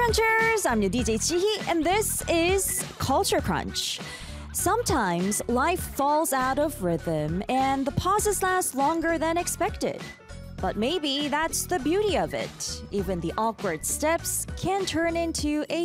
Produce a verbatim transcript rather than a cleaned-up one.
Crunchers! I'm your D J Chihi, and this is Culture Crunch. Sometimes life falls out of rhythm and the pauses last longer than expected. But maybe that's the beauty of it. Even the awkward steps can turn into a